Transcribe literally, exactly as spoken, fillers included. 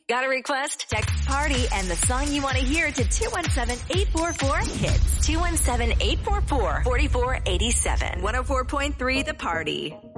Got a request? Text PARTY and the song you want to hear to two one seven, eight four four, hits. two one seven, eight four four, four four eight seven. one oh four point three The Party.